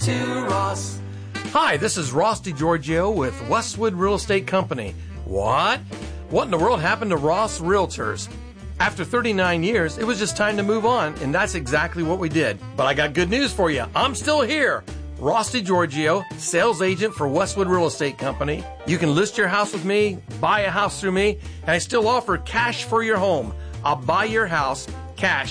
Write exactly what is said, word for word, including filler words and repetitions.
to Ross. Hi, this is Ross DiGiorgio with Westwood Real Estate Company. What? What in the world happened to Ross Realtors? After thirty-nine years, it was just time to move on, and that's exactly what we did. But I got good news for you. I'm still here. Ross DiGiorgio, sales agent for Westwood Real Estate Company. You can list your house with me, buy a house through me, and I still offer cash for your home. I'll buy your house cash